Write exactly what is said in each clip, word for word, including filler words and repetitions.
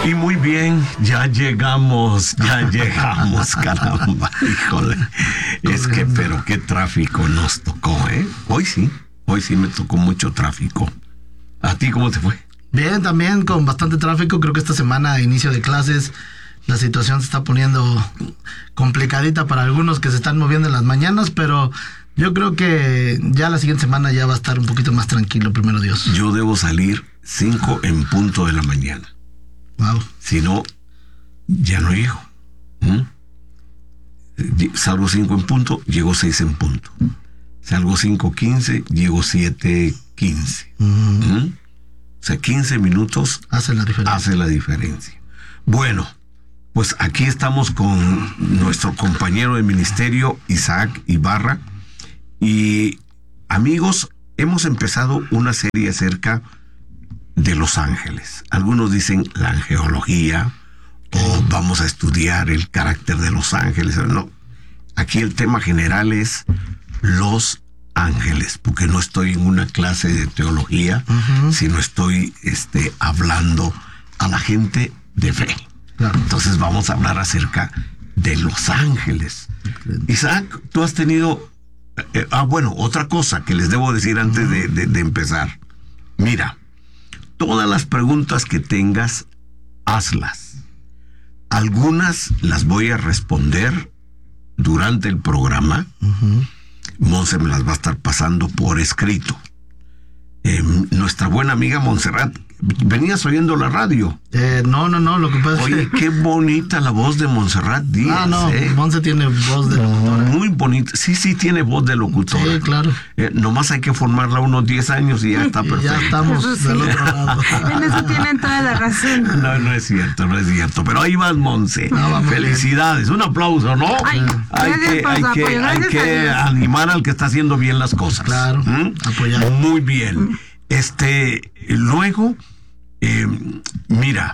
Y muy bien, ya llegamos, ya llegamos, caramba, híjole. Es que, pero qué tráfico nos tocó, ¿eh? Hoy sí, hoy sí me tocó mucho tráfico. ¿A ti cómo te fue? Bien, también con bastante tráfico. Creo que esta semana, inicio de clases, la situación se está poniendo complicadita para algunos que se están moviendo en las mañanas, pero yo creo que ya la siguiente semana ya va a estar un poquito más tranquilo, primero Dios. Yo debo salir cinco en punto de la mañana. Wow. Si no, ya no llego. ¿Mm? Salgo cinco en punto, llego seis en punto. Salgo cinco quince, llego siete quince. Mm. ¿Mm? O sea, quince minutos hace la diferencia. Hace la diferencia. Bueno, pues aquí estamos con nuestro compañero de ministerio, Isaac Ibarra. Y amigos, hemos empezado una serie acerca de los ángeles. Algunos dicen la angelología, o vamos a estudiar el carácter de los ángeles. No, aquí el tema general es los ángeles, porque no estoy en una clase de teología, uh-huh. sino estoy este, hablando a la gente de fe. Claro. Entonces vamos a hablar acerca de los ángeles. Excelente. Isaac, tú has tenido... Eh, ah, bueno, otra cosa que les debo decir antes uh-huh. de, de, de empezar. Mira, todas las preguntas que tengas, hazlas. Algunas las voy a responder durante el programa. Uh-huh. Monse me las va a estar pasando por escrito. Eh, nuestra buena amiga Montserrat, ¿venías oyendo la radio? Eh, no, no, no, lo que pasa Oye, es que... qué bonita la voz de Montserrat Díaz. Ah, no, ¿eh? Monse tiene voz de locutora. Muy bonita, sí, sí, tiene voz de locutora. Sí, claro. Eh, nomás hay que formarla unos diez años y ya está perfecto. Ya estamos sí. del otro lado. En eso tienen toda la razón. No, no es cierto, no es cierto. Pero ahí vas, Monse. No, Felicidades, bien. Un aplauso, ¿no? Ay, hay que, hay que, apoyo, hay que animar al que está haciendo bien las cosas. Claro, ¿Mm? apoyar. Muy bien. Este, luego, eh, mira,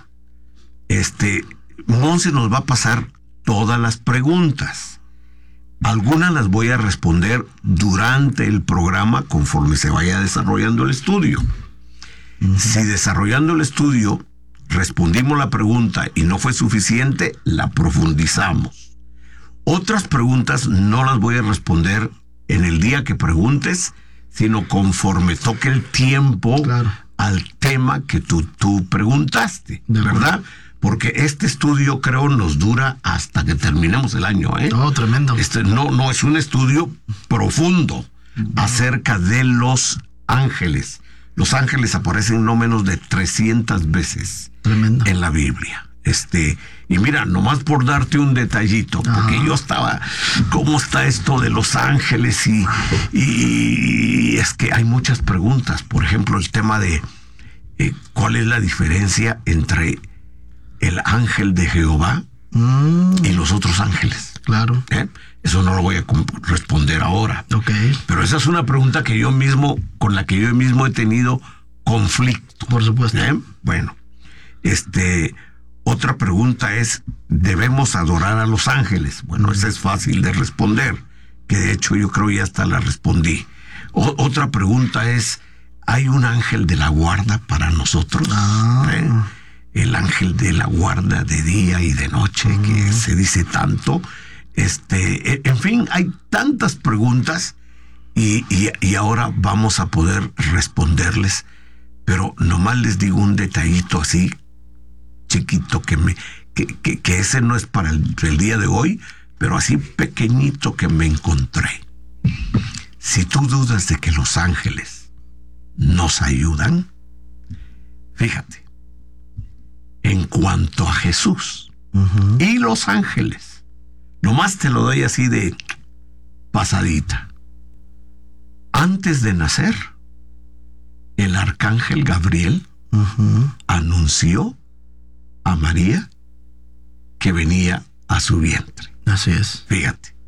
este, Monse nos va a pasar todas las preguntas. Algunas las voy a responder durante el programa conforme se vaya desarrollando el estudio. Uh-huh. Si desarrollando el estudio respondimos la pregunta y no fue suficiente, la profundizamos. Otras preguntas no las voy a responder en el día que preguntes, sino conforme toque el tiempo, claro, al tema que tú, tú preguntaste, ¿verdad? Porque este estudio creo nos dura hasta que terminemos el año, ¿eh? Oh, tremendo. Este no, no es un estudio profundo uh-huh. acerca de los ángeles. Los ángeles aparecen no menos de trescientas veces tremendo. En la Biblia. Este, y mira, nomás por darte un detallito, porque Ajá. yo estaba, ¿cómo está esto de los ángeles? Y, y es que hay muchas preguntas. Por ejemplo, el tema de eh, ¿cuál es la diferencia entre el ángel de Jehová mm. y los otros ángeles? Claro. ¿Eh? Eso no lo voy a responder ahora. Okay. Pero esa es una pregunta que yo mismo, con la que yo mismo he tenido conflicto. Por supuesto. ¿Eh? Bueno, este... Otra pregunta es, ¿debemos adorar a los ángeles? Bueno, esa es fácil de responder, que de hecho yo creo ya hasta la respondí. O, otra pregunta es, ¿hay un ángel de la guarda para nosotros? Ah. ¿Eh? El ángel de la guarda de día y de noche, mm. que se dice tanto. Este, en fin, hay tantas preguntas y, y, y ahora vamos a poder responderles, pero nomás les digo un detallito así, chiquito, que me que, que, que ese no es para el, el día de hoy, pero así pequeñito que me encontré. Si tú dudas de que los ángeles nos ayudan, fíjate, en cuanto a Jesús uh-huh. y los ángeles, nomás te lo doy así de pasadita. Antes de nacer, el arcángel Gabriel uh-huh. anunció a María que venía a su vientre. Así es. Fíjate.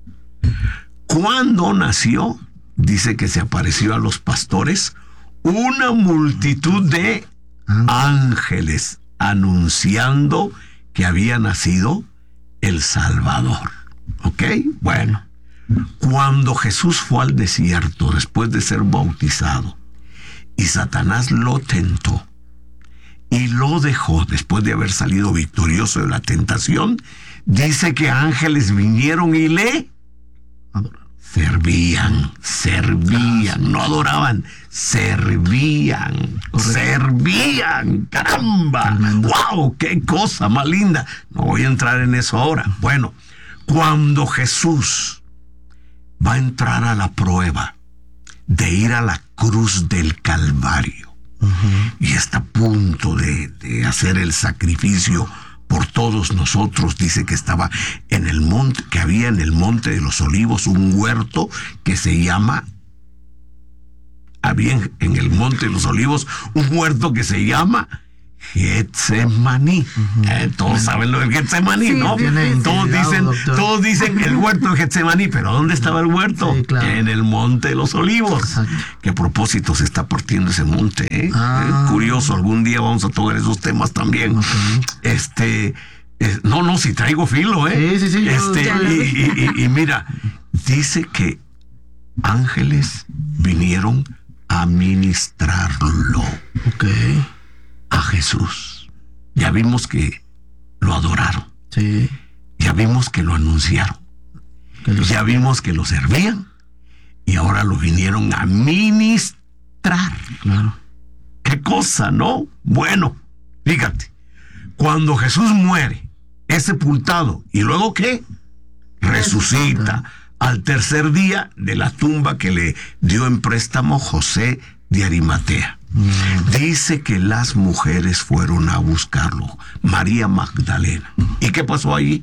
Cuando nació, dice que se apareció a los pastores una multitud de ángeles anunciando que había nacido el Salvador. ¿Ok? Bueno, cuando Jesús fue al desierto después de ser bautizado y Satanás lo tentó y lo dejó después de haber salido victorioso de la tentación. Dice que ángeles vinieron y le servían, servían, no adoraban, servían, Correcto. servían, caramba, Tremendo. ¡Wow! ¡Qué cosa más linda! No voy a entrar en eso ahora. Bueno, cuando Jesús va a entrar a la prueba de ir a la cruz del Calvario, uh-huh. y está a punto de, de hacer el sacrificio por todos nosotros, dice que estaba en el monte, que había en el Monte de los Olivos un huerto que se llama, había en, en el Monte de los Olivos un huerto que se llama Getsemaní. Uh-huh. Eh, todos saben lo del Getsemaní, sí, ¿no? Todos dicen, todos dicen el huerto de Getsemaní, pero ¿dónde estaba el huerto? Sí, claro. En el Monte de los Olivos. Exacto. Que a propósito se está partiendo ese monte, ¿eh? Ah. Eh, curioso, algún día vamos a tocar esos temas también. Okay. Este, eh, no, no, si traigo filo, ¿eh? Sí, sí, sí. Este, yo... y, y, y, y mira, dice que ángeles vinieron a ministrarlo. Okay. A Jesús. Ya vimos que lo adoraron. Sí. Ya vimos que lo anunciaron. Que lo ya vimos que lo servían. Y ahora lo vinieron a ministrar. Claro. Qué cosa, ¿no? Bueno, fíjate. Cuando Jesús muere, es sepultado. ¿Y luego qué? Resucita al tercer día de la tumba que le dio en préstamo José de Arimatea. Dice que las mujeres fueron a buscarlo, María Magdalena. ¿Y qué pasó allí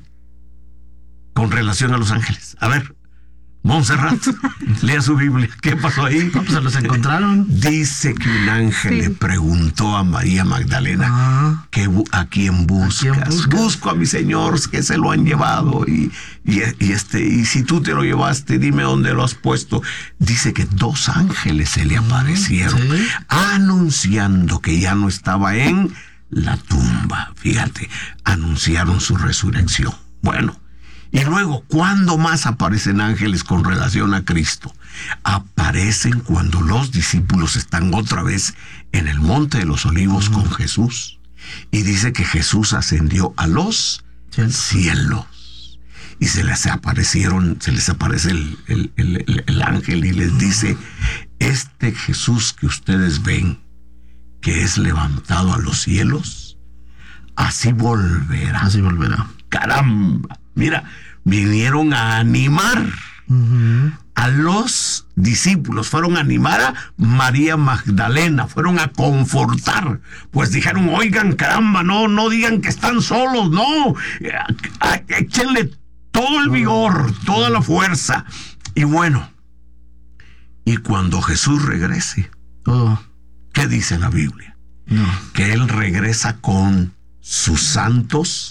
con relación a los ángeles? A ver, Montserrat, lea su Biblia. ¿Qué pasó ahí? No, pues se los encontraron. Dice que un ángel sí. le preguntó a María Magdalena, ah, que ¿a quién buscas? ¿A quién buscas? Busco a mi Señor, que se lo han llevado. Y, y, y, este, y si tú te lo llevaste, dime dónde lo has puesto. Dice que dos ángeles se le aparecieron, ¿sí? anunciando que ya no estaba en la tumba. Fíjate, anunciaron su resurrección. Bueno, y luego, ¿cuándo más aparecen ángeles con relación a Cristo? Aparecen cuando los discípulos están otra vez en el Monte de los Olivos uh-huh. con Jesús. Y dice que Jesús ascendió a los cielos. cielos. Y se les aparecieron, se les aparece el, el, el, el ángel y les dice, este Jesús que ustedes ven, que es levantado a los cielos, así volverá. Así volverá. Caramba. Mira, vinieron a animar uh-huh. a los discípulos, fueron a animar a María Magdalena, fueron a confortar, pues dijeron, oigan, caramba, no, no digan que están solos, no, échenle todo el vigor, toda la fuerza. Y bueno, y cuando Jesús regrese, oh. ¿qué dice la Biblia? No. Que Él regresa con sus santos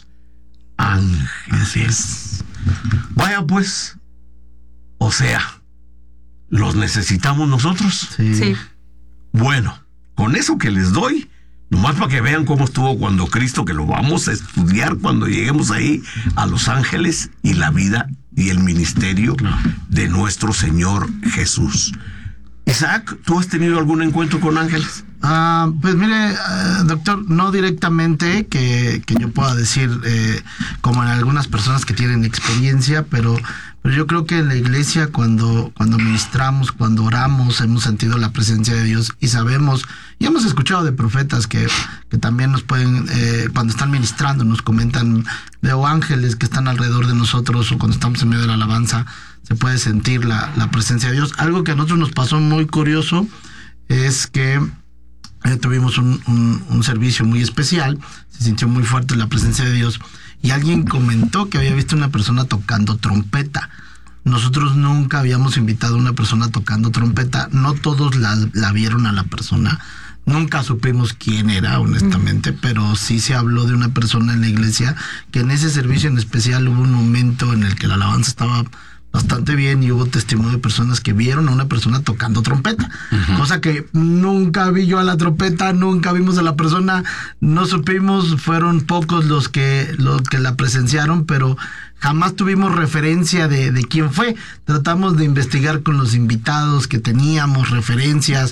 ángeles. Vaya pues, o sea, ¿los necesitamos nosotros? Sí. sí. Bueno, con eso que les doy, nomás para que vean cómo estuvo cuando Cristo, que lo vamos a estudiar cuando lleguemos ahí a los ángeles y la vida y el ministerio de nuestro Señor Jesús. Isaac, ¿tú has tenido algún encuentro con ángeles? Ah, pues mire, uh, doctor, no directamente que, que yo pueda decir eh, como en algunas personas que tienen experiencia, pero, pero yo creo que en la iglesia cuando, cuando ministramos, cuando oramos, hemos sentido la presencia de Dios y sabemos, y hemos escuchado de profetas que, que también nos pueden, eh, cuando están ministrando, nos comentan, veo ángeles que están alrededor de nosotros, o cuando estamos en medio de la alabanza, se puede sentir la, la presencia de Dios. Algo que a nosotros nos pasó muy curioso es que Eh, tuvimos un, un, un servicio muy especial, se sintió muy fuerte la presencia de Dios y alguien comentó que había visto una persona tocando trompeta. Nosotros nunca habíamos invitado a una persona tocando trompeta, no todos la, la vieron a la persona, nunca supimos quién era honestamente, mm. pero sí se habló de una persona en la iglesia que en ese servicio en especial hubo un momento en el que la alabanza estaba bastante bien y hubo testimonio de personas que vieron a una persona tocando trompeta, uh-huh. cosa que nunca vi yo a la trompeta, nunca vimos a la persona, no supimos, fueron pocos los que los que la presenciaron, pero jamás tuvimos referencia de, de quién fue. Tratamos de investigar con los invitados que teníamos referencias,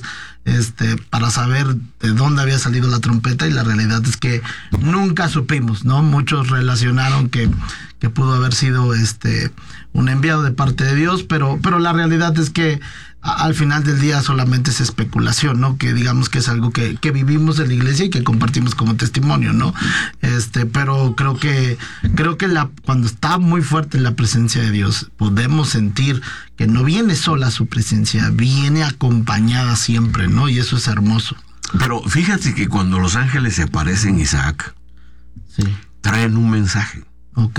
este, para saber de dónde había salido la trompeta, y la realidad es que nunca supimos, ¿no? Muchos relacionaron que, que pudo haber sido este un enviado de parte de Dios, pero, pero la realidad es que al final del día solamente es especulación, ¿no? Que digamos que es algo que, que vivimos en la iglesia y que compartimos como testimonio, ¿no? Este, pero creo que, creo que la, cuando está muy fuerte la presencia de Dios, podemos sentir que no viene sola su presencia, viene acompañada siempre, ¿no? Y eso es hermoso. Pero fíjate que cuando los ángeles se aparecen, Isaac, sí, traen un mensaje. Ok.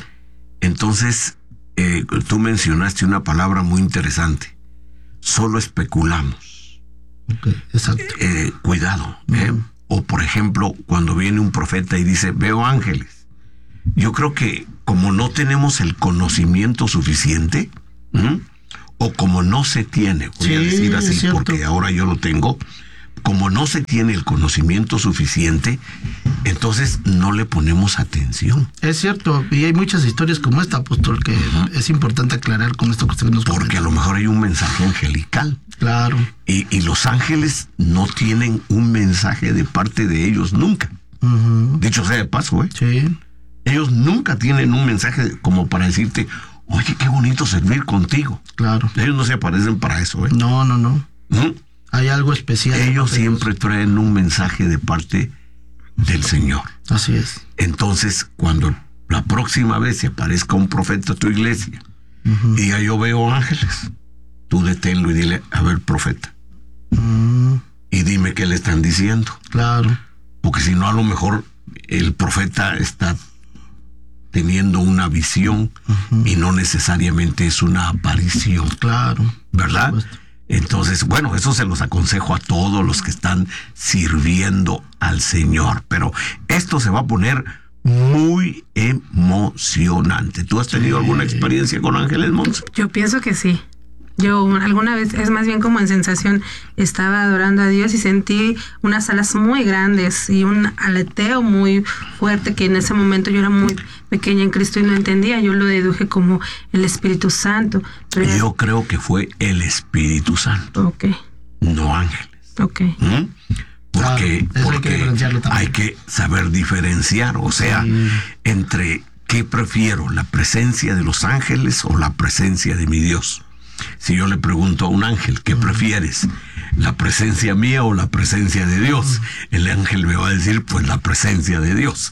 Entonces, eh, tú mencionaste una palabra muy interesante. Solo especulamos. Okay, exacto. Eh, cuidado. ¿eh? Uh-huh. O por ejemplo, cuando viene un profeta y dice, veo ángeles. Yo creo que como no tenemos el conocimiento suficiente, ¿m? o como no se tiene, voy sí, a decir así, porque ahora yo lo tengo, como no se tiene el conocimiento suficiente, entonces no le ponemos atención. Es cierto, y hay muchas historias como esta, apóstol, que uh-huh. es importante aclarar con esto que usted nos comenta. Porque a lo mejor hay un mensaje angelical. Claro. Y, y los ángeles no tienen un mensaje de parte de ellos nunca. Uh-huh. Dicho sea de paso, ¿eh? Sí. Ellos nunca tienen un mensaje como para decirte, oye, qué bonito servir contigo. Claro. Ellos no se aparecen para eso, ¿eh? No, no, no. ¿Mm? Hay algo especial. Ellos siempre ellos. traen un mensaje de parte del Señor. Así es. Entonces, cuando la próxima vez se aparezca un profeta a tu iglesia uh-huh. y ya yo veo ángeles, tú deténlo y dile, a ver, profeta, uh-huh. y dime qué le están diciendo. Claro. Porque si no, a lo mejor el profeta está teniendo una visión uh-huh. y no necesariamente es una aparición. Claro. ¿Verdad? Entonces, bueno, eso se los aconsejo a todos los que están sirviendo al Señor. Pero esto se va a poner muy emocionante. ¿Tú has tenido sí. alguna experiencia con ángeles, Monse? Yo pienso que sí. Yo alguna vez, es más bien como en sensación, estaba adorando a Dios y sentí unas alas muy grandes y un aleteo muy fuerte, que en ese momento yo era muy pequeña en Cristo y no entendía. Yo lo deduje como el Espíritu Santo. Pero yo era... creo que fue el Espíritu Santo. Ok. No ángeles. Ok. ¿Mm? Porque, ah, porque hay, que hay que saber diferenciar, o sea, sí. entre qué prefiero, la presencia de los ángeles o la presencia de mi Dios. Si yo le pregunto a un ángel, ¿qué prefieres? ¿La presencia mía o la presencia de Dios? El ángel me va a decir, pues la presencia de Dios.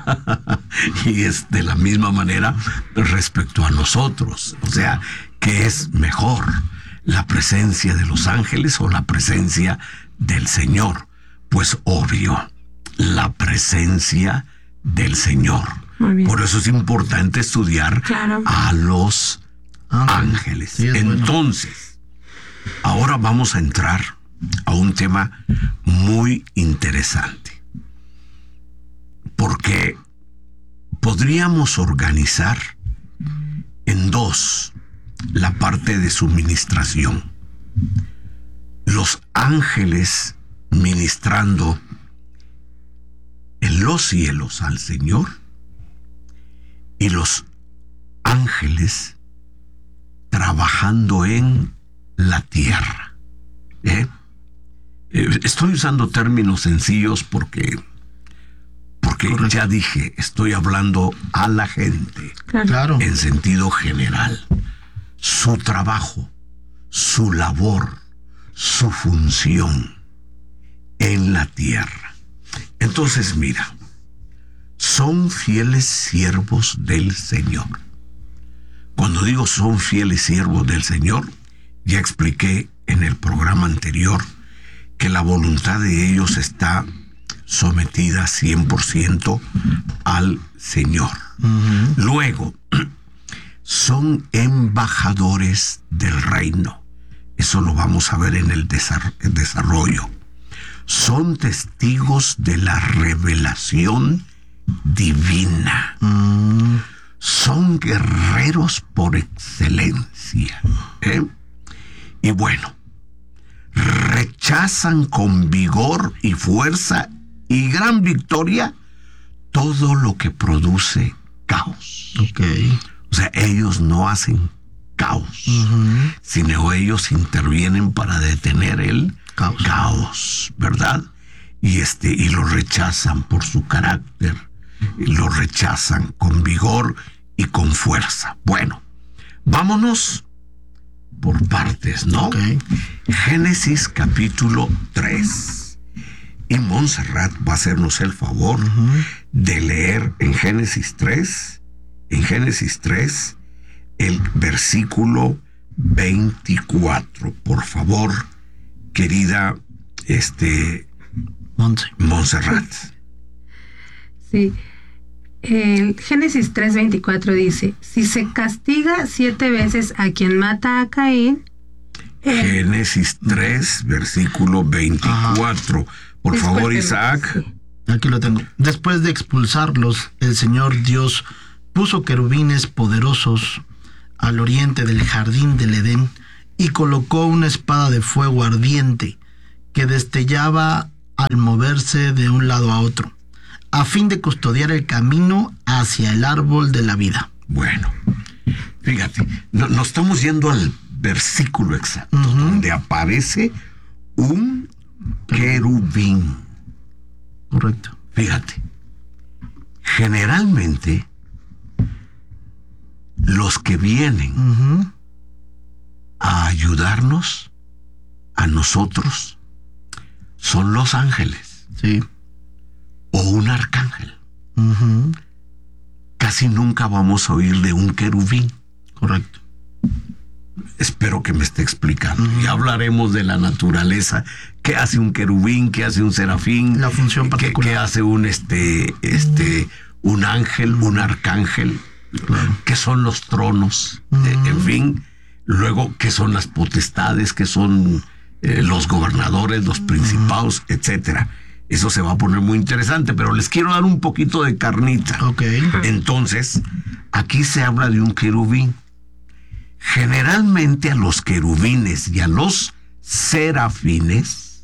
Y es de la misma manera respecto a nosotros. O sea, ¿qué es mejor? ¿La presencia de los ángeles o la presencia del Señor? Pues obvio, la presencia del Señor. Por eso es importante estudiar claro. a los ángeles. Sí, entonces, bueno. ahora vamos a entrar a un tema muy interesante, porque podríamos organizar en dos la parte de suministración. Los ángeles ministrando en los cielos al Señor y los ángeles trabajando en la tierra. ¿Eh? Eh, estoy usando términos sencillos porque, porque ya dije, estoy hablando a la gente. Claro. En sentido general. Su trabajo, su labor, su función en la tierra. Entonces, mira, son fieles siervos del Señor. Cuando digo son fieles siervos del Señor, ya expliqué en el programa anterior que la voluntad de ellos está sometida cien por ciento al Señor. Uh-huh. Luego, son embajadores del reino. Eso lo vamos a ver en el desarrollo. Son testigos de la revelación divina. Uh-huh. Son guerreros por excelencia. ¿eh? Y bueno, rechazan con vigor y fuerza y gran victoria todo lo que produce caos. Okay. O sea, ellos no hacen caos, uh-huh. sino ellos intervienen para detener el Caos. caos, ¿verdad? Y este, y lo rechazan por su carácter, y lo rechazan con vigor y con fuerza. Bueno, vámonos por partes, ¿no? Okay. Génesis capítulo tres. Y Montserrat va a hacernos el favor Uh-huh. de leer en Génesis tres, en Génesis tres, el versículo veinticuatro. Por favor, querida este, Monse. Montserrat. Sí. El Génesis tres veinticuatro dice, si se castiga siete veces a quien mata a Caín, Génesis tres, versículo veinticuatro. Por favor, discúlpeme, Isaac. sí. Aquí lo tengo. Después de expulsarlos, el Señor Dios puso querubines poderosos al oriente del jardín del Edén y colocó una espada de fuego ardiente que destellaba al moverse de un lado a otro, a fin de custodiar el camino hacia el árbol de la vida. Bueno, fíjate, no, nos estamos yendo al versículo exacto, Ujú. donde aparece un querubín. Correcto. Fíjate, generalmente los que vienen Uh-huh. a ayudarnos, a nosotros, son los ángeles Sí. o un arcángel. Uh-huh. Casi nunca vamos a oír de un querubín. Correcto. Espero que me esté explicando. Ujú. Ya hablaremos de la naturaleza. ¿Qué hace un querubín? ¿Qué hace un serafín? La función ¿Qué, particular. qué hace un este, este, un ángel, un arcángel? Claro. ¿Qué son los tronos? Ujú. Eh, en fin. Luego, ¿qué son las potestades? ¿Qué son eh, los gobernadores, los principados, etcétera? Eso se va a poner muy interesante, pero les quiero dar un poquito de carnita. Ok. Entonces, aquí se habla de un querubín. Generalmente a los querubines y a los serafines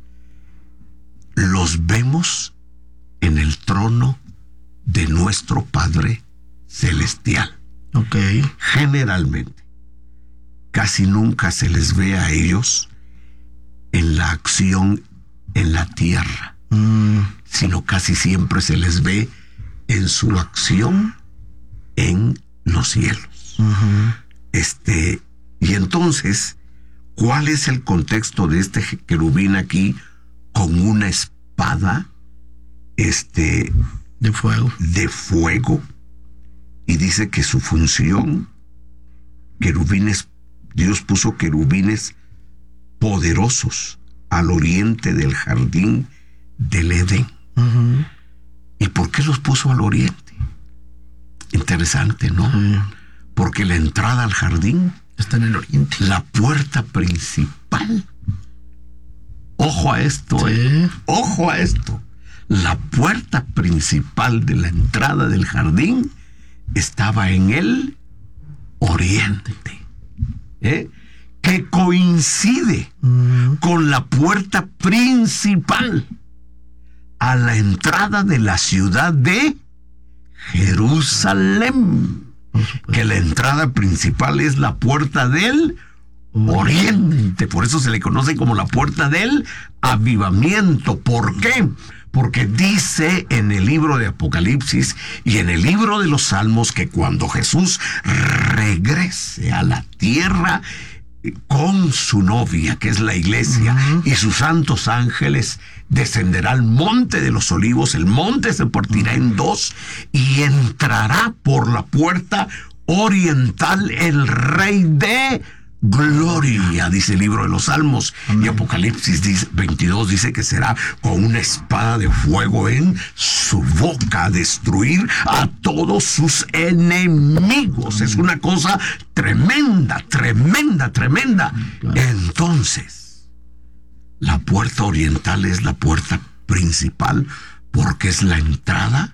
los vemos en el trono de nuestro Padre Celestial. Ok. Generalmente. Casi nunca se les ve a ellos en la acción en la tierra, Mm, sino casi siempre se les ve en su acción en los cielos. ujú. Este, y entonces, ¿cuál es el contexto de este querubín aquí con una espada este, De fuego. de fuego? Y dice que su función, querubines, Dios puso querubines poderosos al oriente del jardín del Edén. Ujú. ¿Y por qué los puso al oriente? Interesante, ¿no? Sí. Porque la entrada al jardín, Está en el oriente. la puerta principal. Ojo a esto, Sí. eh. Ojo a esto. La puerta principal de la entrada del jardín estaba en el oriente, ¿eh? Que coincide Mm, con la puerta principal a la entrada de la ciudad de Jerusalén. por supuesto. Que la entrada principal es la puerta del oriente. Por eso se le conoce como la puerta del avivamiento. ¿Por qué? Porque dice en el libro de Apocalipsis y en el libro de los Salmos que cuando Jesús regrese a la tierra con su novia, que es la iglesia, Uh-huh. y sus santos ángeles, descenderá al monte de los olivos, el monte se partirá en dos y entrará por la puerta oriental el Rey de Gloria, dice el libro de los Salmos. Amén. Y Apocalipsis dice, veintidós dice que será con una espada de fuego en su boca a destruir a todos sus enemigos. Es una cosa tremenda, tremenda, tremenda. Claro. Entonces, la puerta oriental es la puerta principal porque es la entrada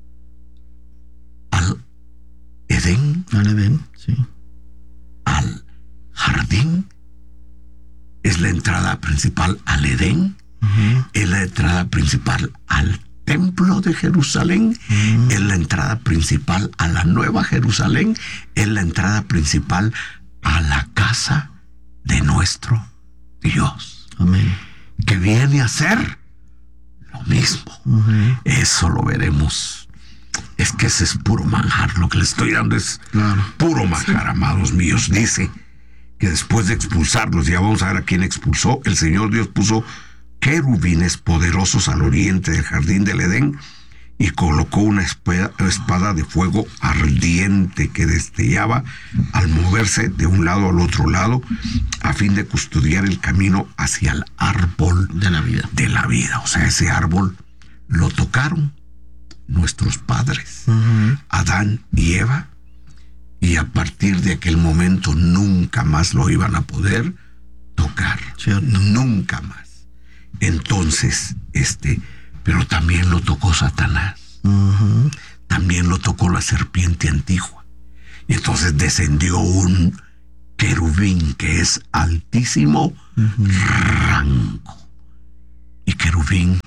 al Edén, Al Edén, sí. al jardín, es la entrada principal al Edén, Ujú. es la entrada principal al templo de Jerusalén, Mm. es la entrada principal a la nueva Jerusalén, es la entrada principal a la casa de nuestro Dios. Amén. que viene a ser lo mismo. Uh-huh. Eso lo veremos. Es que ese es puro manjar. Lo que le estoy dando es claro. puro manjar, sí. Amados míos. Dice que después de expulsarlos, ya vamos a ver a quién expulsó, el Señor Dios puso querubines poderosos al oriente del jardín del Edén y colocó una espada, espada de fuego ardiente que destellaba al moverse de un lado al otro lado a fin de custodiar el camino hacia el árbol de la vida. De la vida. O sea, ese árbol lo tocaron nuestros padres, uh-huh. Adán y Eva, y a partir de aquel momento nunca más lo iban a poder tocar. ¿Cierto? Nunca más. Entonces, este, pero también lo tocó Satanás. Uh-huh. También lo tocó la serpiente antigua. Y entonces descendió un querubín que es altísimo uh-huh. rango. Y querubín,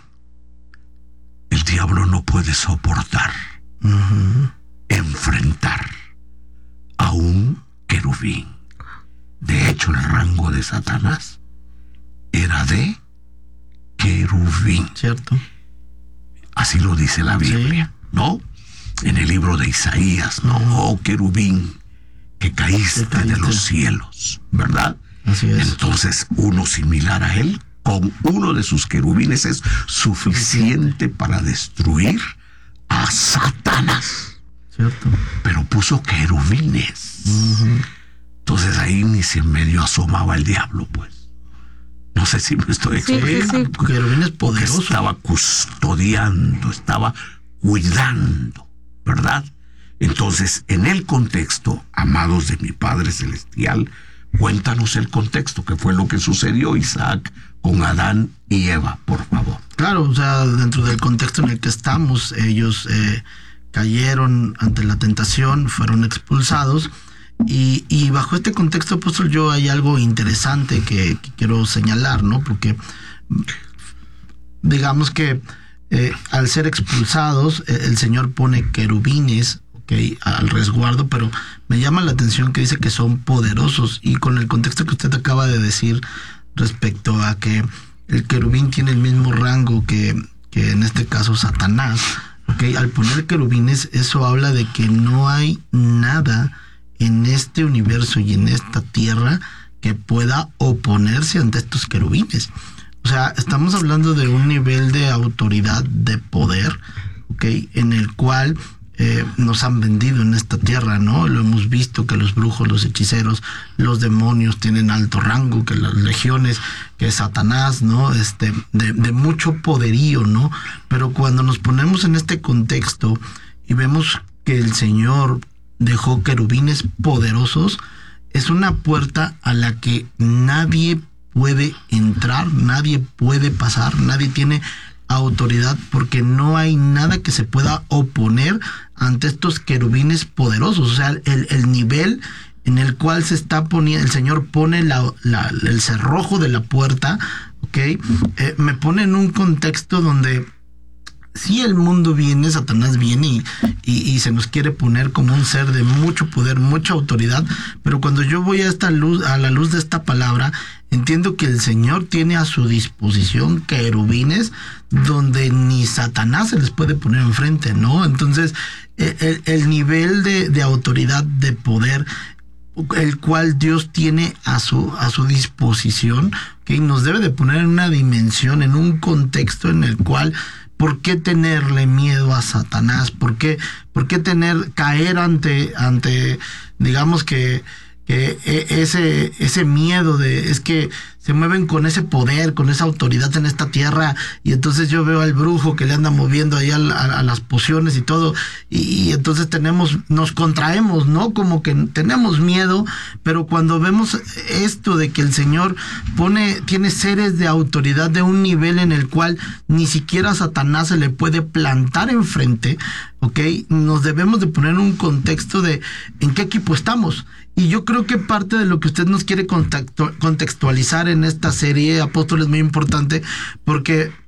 el diablo no puede soportar, uh-huh. enfrentar a un querubín. De hecho, el rango de Satanás era de querubín. Cierto. Así lo dice la Biblia, sí. ¿no? En el libro de Isaías, ¿no? Uh-huh. Oh, querubín, que caíste, caíste de los cielos, ¿verdad? Así es. Entonces, uno similar a él, con uno de sus querubines, es suficiente para destruir a Satanás. Cierto. Pero puso querubines. Uh-huh. Entonces ahí ni se medio asomaba el diablo, pues. No sé si me estoy explicando. Sí, sí, querubines poderosos. Estaba custodiando, estaba cuidando, ¿verdad? Entonces, en el contexto, amados de mi Padre Celestial, cuéntanos el contexto, que fue lo que sucedió, Isaac, con Adán y Eva, por favor. Claro, o sea, dentro del contexto en el que estamos, ellos eh, cayeron ante la tentación, fueron expulsados, y, y bajo este contexto, apóstol, yo hay algo interesante que, que quiero señalar, ¿no? Porque digamos que eh, al ser expulsados, eh, el Señor pone querubines, okay, al resguardo, pero me llama la atención que dice que son poderosos, y con el contexto que usted acaba de decir respecto a que el querubín tiene el mismo rango que, que en este caso Satanás, okay, al poner querubines, eso habla de que no hay nada en este universo y en esta tierra que pueda oponerse ante estos querubines. O sea, estamos hablando de un nivel de autoridad, de poder, okay, en el cual Eh, nos han vendido en esta tierra, ¿no? Lo hemos visto que los brujos, los hechiceros, los demonios tienen alto rango, que las legiones, que Satanás, ¿no? Este, de, de mucho poderío, ¿no? Pero cuando nos ponemos en este contexto y vemos que el Señor dejó querubines poderosos, es una puerta a la que nadie puede entrar, nadie puede pasar, nadie tiene autoridad, porque no hay nada que se pueda oponer ante estos querubines poderosos. O sea, el, el nivel en el cual se está poniendo, el Señor pone la, la, el cerrojo de la puerta, ¿ok? Eh, me pone en un contexto donde si el mundo viene, Satanás viene y, y, y se nos quiere poner como un ser de mucho poder, mucha autoridad, pero cuando yo voy a esta luz, a la luz de esta palabra, entiendo que el Señor tiene a su disposición querubines donde ni Satanás se les puede poner enfrente, ¿no? Entonces, el, el nivel de, de autoridad, de poder, el cual Dios tiene a su, a su disposición, que nos debe de poner en una dimensión, en un contexto en el cual, ¿por qué tenerle miedo a Satanás? ¿Por qué, por qué tener, caer ante, ante, digamos que, que ese, ese miedo de, es que se mueven con ese poder, con esa autoridad en esta tierra, y entonces yo veo al brujo que le anda moviendo ahí a, a, a las pociones y todo, y, y entonces tenemos, nos contraemos, ¿no? Como que tenemos miedo, pero cuando vemos esto de que el Señor pone, tiene seres de autoridad de un nivel en el cual ni siquiera a Satanás se le puede plantar enfrente, ¿ok? Nos debemos de poner en un contexto de en qué equipo estamos. Y yo creo que parte de lo que usted nos quiere contextualizar en esta serie, Apóstol, es muy importante, porque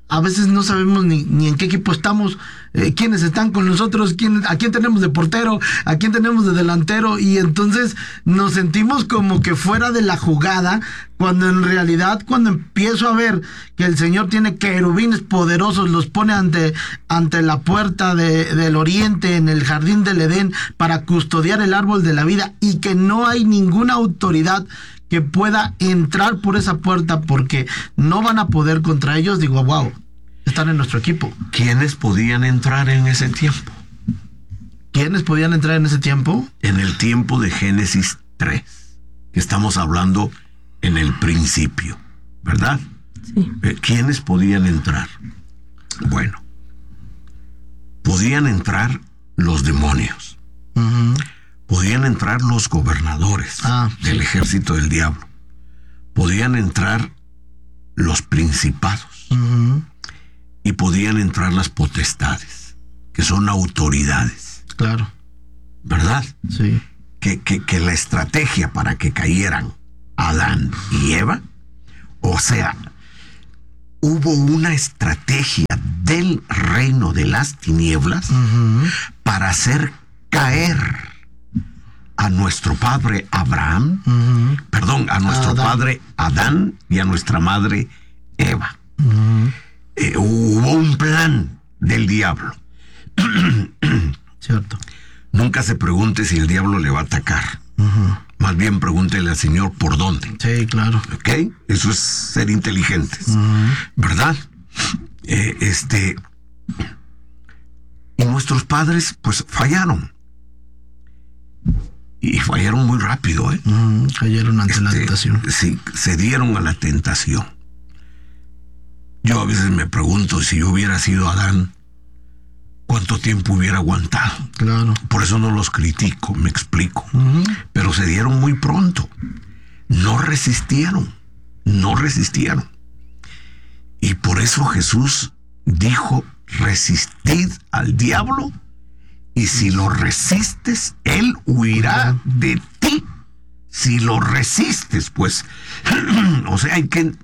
a veces no sabemos ni, ni en qué equipo estamos, eh, quiénes están con nosotros, quién, a quién tenemos de portero, a quién tenemos de delantero, y entonces nos sentimos como que fuera de la jugada, cuando en realidad cuando empiezo a ver que el Señor tiene querubines poderosos, los pone ante, ante la puerta de, del oriente, en el jardín del Edén, para custodiar el árbol de la vida, y que no hay ninguna autoridad que pueda entrar por esa puerta porque no van a poder contra ellos, digo, wow, están en nuestro equipo. ¿Quiénes podían entrar en ese tiempo? ¿Quiénes podían entrar en ese tiempo? En el tiempo de Génesis tres, que estamos hablando en el principio, ¿verdad? Sí. ¿Quiénes podían entrar? Bueno, podían entrar los demonios. Uh-huh. Podían entrar los gobernadores ah, del sí. ejército del diablo. Podían entrar los principados. Uh-huh. Y podían entrar las potestades, que son autoridades. Claro. ¿Verdad? Sí. Que, que, que la estrategia para que cayeran Adán y Eva, o sea, hubo una estrategia del reino de las tinieblas uh-huh. para hacer caer a nuestro padre Abraham, uh-huh. perdón, a nuestro Adán. padre Adán y a nuestra madre Eva. Uh-huh. Eh, hubo un plan del diablo. Cierto. Nunca se pregunte si el diablo le va a atacar. Uh-huh. Más bien pregúntele al Señor por dónde. Sí, claro. ¿Ok? Eso es ser inteligentes. Uh-huh. ¿Verdad? Eh, este... Y nuestros padres, pues, fallaron. Y fallaron muy rápido, ¿eh? Uh-huh. Cayeron ante Este, la tentación. Sí, se dieron a la tentación. Yo a veces me pregunto si yo hubiera sido Adán, ¿cuánto tiempo hubiera aguantado? Claro. Por eso no los critico, me explico. Uh-huh. Pero se dieron muy pronto. No resistieron. No resistieron. Y por eso Jesús dijo, resistid al diablo, y si lo resistes, él huirá de ti. Si lo resistes, pues, o sea, hay que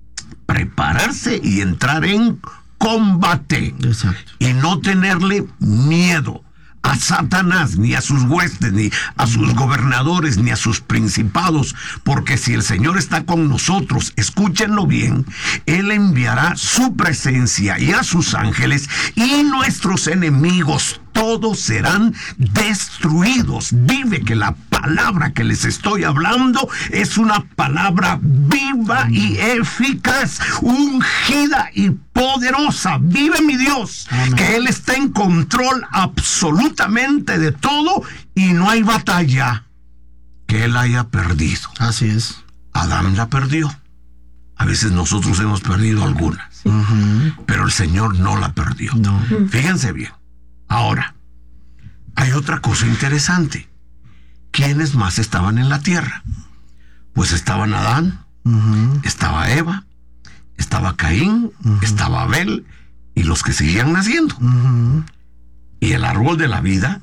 prepararse y entrar en combate. Exacto. Y no tenerle miedo a Satanás, ni a sus huestes, ni a sus gobernadores, ni a sus principados, porque si el Señor está con nosotros, escúchenlo bien, Él enviará su presencia y a sus ángeles, y nuestros enemigos todos serán destruidos. Vive que la palabra que les estoy hablando es una palabra viva y eficaz, ungida y poderosa. Vive mi Dios. Amén. Que Él está en control absolutamente de todo, y no hay batalla que Él haya perdido. Así es. Adán la perdió. A veces nosotros hemos perdido algunas, uh-huh. pero el Señor no la perdió. No. Fíjense bien. Ahora, hay otra cosa interesante. ¿Quiénes más estaban en la tierra? Pues estaban Adán, uh-huh. estaba Eva, estaba Caín, uh-huh. estaba Abel, y los que seguían naciendo. Uh-huh. Y el árbol de la vida,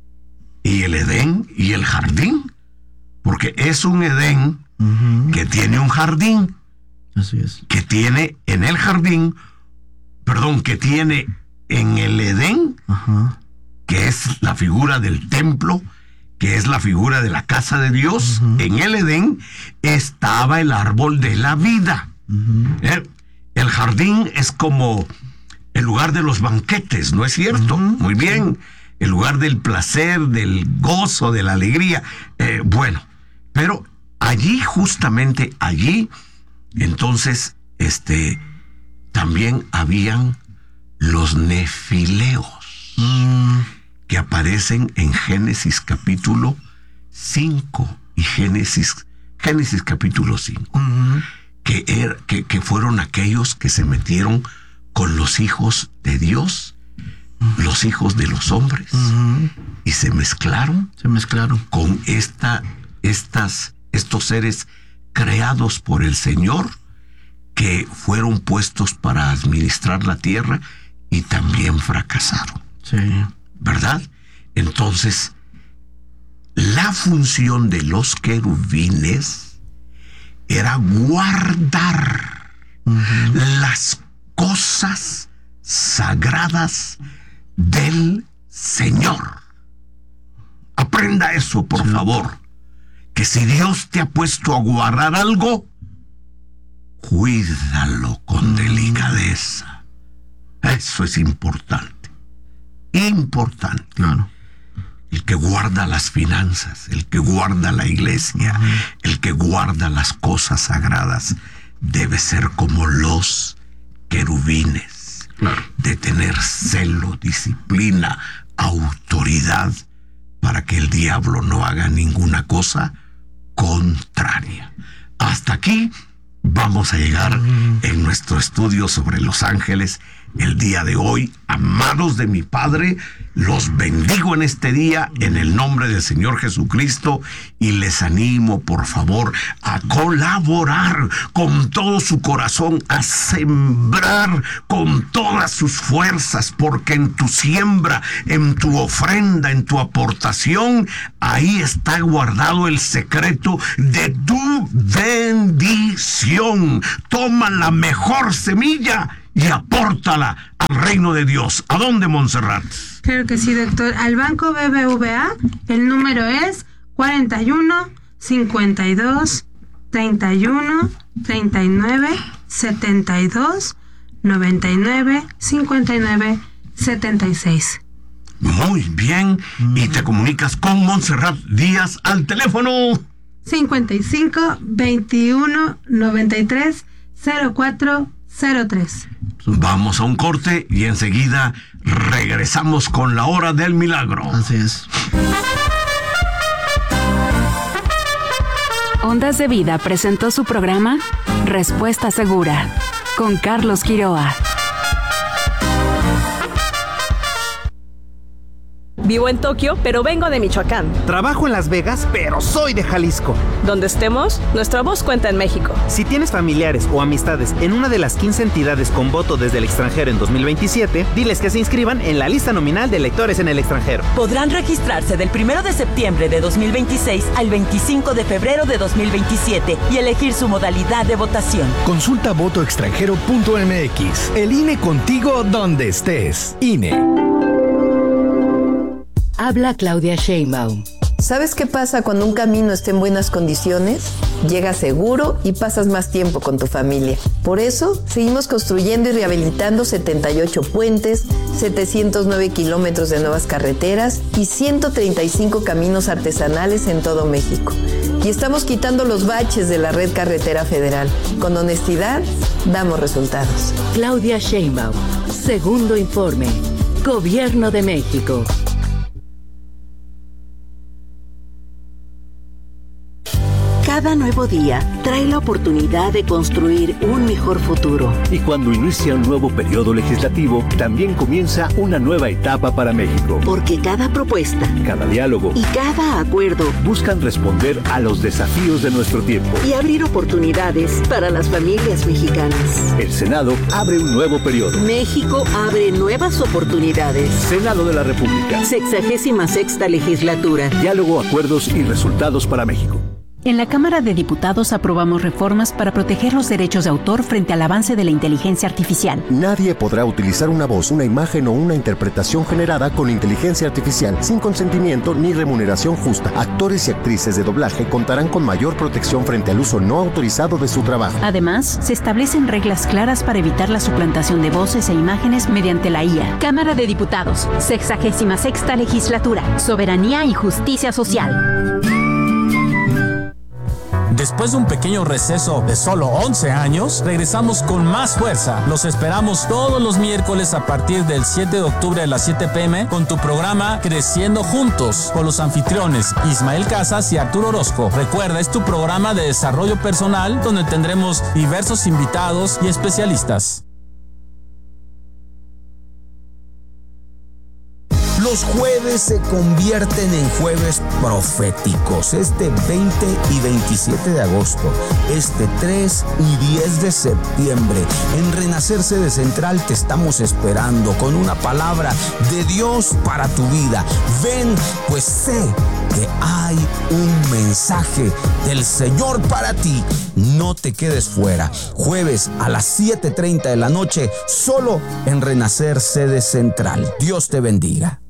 y el Edén, y el jardín, porque es un Edén uh-huh. que tiene un jardín. Así es. Que tiene en el jardín, perdón, que tiene en el Edén, uh-huh. que es la figura del templo, que es la figura de la casa de Dios, uh-huh. en el Edén estaba el árbol de la vida. Uh-huh. ¿Eh? El jardín es como el lugar de los banquetes, ¿no es cierto? Uh-huh. Muy bien. El lugar del placer, del gozo, de la alegría. Eh, bueno, pero allí, justamente allí, entonces, este, también habían los nefileos, mm. que aparecen en Génesis capítulo cinco y Génesis, Génesis capítulo cinco, uh-huh. que, er, que, que fueron aquellos que se metieron con los hijos de Dios, uh-huh. los hijos de los hombres, uh-huh. y se mezclaron, se mezclaron con esta, estas, estos seres creados por el Señor, que fueron puestos para administrar la tierra y también fracasaron. Sí. ¿Verdad? Entonces, la función de los querubines era guardar uh-huh. las cosas sagradas del Señor. Aprenda eso, por sí. favor. Que si Dios te ha puesto a guardar algo, cuídalo con delicadeza. Eso es importante. Importante. Claro. El que guarda las finanzas, el que guarda la iglesia, uh-huh. el que guarda las cosas sagradas, debe ser como los querubines. Claro. De tener celo, disciplina, autoridad, para que el diablo no haga ninguna cosa contraria. Hasta aquí vamos a llegar uh-huh. en nuestro estudio sobre los ángeles el día de hoy. Amados de mi Padre, los bendigo en este día en el nombre del Señor Jesucristo y les animo, por favor, a colaborar con todo su corazón, a sembrar con todas sus fuerzas, porque en tu siembra, en tu ofrenda, en tu aportación, ahí está guardado el secreto de tu bendición. Toma la mejor semilla y apórtala al reino de Dios. ¿A dónde, Montserrat? Claro que sí, doctor. Al Banco B B V A, el número es cuarenta y uno, cincuenta y dos, treinta y uno, treinta y nueve, setenta y dos, noventa y nueve, cincuenta y nueve, setenta y seis. Muy bien. Y te comunicas con Montserrat Díaz al teléfono cincuenta y cinco, veintiuno, noventa y tres, cero cuatro cero tres. Vamos a un corte y enseguida regresamos con la hora del milagro. Así es. Ondas de Vida presentó su programa Respuesta Segura con Carlos Quiroa. Vivo en Tokio, pero vengo de Michoacán. Trabajo en Las Vegas, pero soy de Jalisco. Donde estemos, nuestra voz cuenta en México. Si tienes familiares o amistades en una de las quince entidades con voto desde el extranjero en dos mil veintisiete, diles que se inscriban en la lista nominal de electores en el extranjero. Podrán registrarse del primero de septiembre de dos mil veintiséis al veinticinco de febrero de dos mil veintisiete y elegir su modalidad de votación. Consulta voto extranjero punto m x. El I N E contigo donde estés. I N E. Habla Claudia Sheinbaum. ¿Sabes qué pasa cuando un camino está en buenas condiciones? Llegas seguro y pasas más tiempo con tu familia. Por eso, seguimos construyendo y rehabilitando setenta y ocho puentes, setecientos nueve kilómetros de nuevas carreteras y ciento treinta y cinco caminos artesanales en todo México. Y estamos quitando los baches de la red carretera federal. Con honestidad, damos resultados. Claudia Sheinbaum. Segundo informe. Gobierno de México. Cada nuevo día trae la oportunidad de construir un mejor futuro. Y cuando inicia un nuevo periodo legislativo, también comienza una nueva etapa para México. Porque cada propuesta, cada diálogo y cada acuerdo buscan responder a los desafíos de nuestro tiempo y abrir oportunidades para las familias mexicanas. El Senado abre un nuevo periodo. México abre nuevas oportunidades. Senado de la República. Sexagésima sexta legislatura. Diálogo, acuerdos y resultados para México. En la Cámara de Diputados aprobamos reformas para proteger los derechos de autor frente al avance de la inteligencia artificial. Nadie podrá utilizar una voz, una imagen o una interpretación generada con inteligencia artificial sin consentimiento ni remuneración justa. Actores y actrices de doblaje contarán con mayor protección frente al uso no autorizado de su trabajo. Además, se establecen reglas claras para evitar la suplantación de voces e imágenes mediante la I A. Cámara de Diputados, sexagésima sexta legislatura, soberanía y justicia social. Después de un pequeño receso de solo once años, regresamos con más fuerza. Los esperamos todos los miércoles a partir del siete de octubre a las siete pe eme con tu programa Creciendo Juntos, con los anfitriones Ismael Casas y Arturo Orozco. Recuerda, es tu programa de desarrollo personal donde tendremos diversos invitados y especialistas. Los jueves se convierten en jueves proféticos. Este veinte y veintisiete de agosto, este tres y diez de septiembre, en Renacer Sede Central te estamos esperando con una palabra de Dios para tu vida. Ven, pues sé porque hay un mensaje del Señor para ti. No te quedes fuera. Jueves a las siete treinta de la noche, solo en Renacer Sede Central. Dios te bendiga.